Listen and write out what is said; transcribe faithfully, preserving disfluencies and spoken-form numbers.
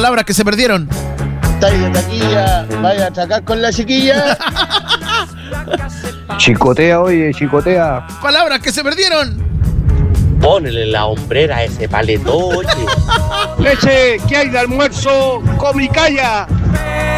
Palabras que se perdieron. Estáis de taquilla, vaya a atacar con la chiquilla. Chicotea, oye, chicotea. Palabras que se perdieron. Ponele la hombrera a ese paleto, oye. Leche, ¿qué hay de almuerzo? Come y calla.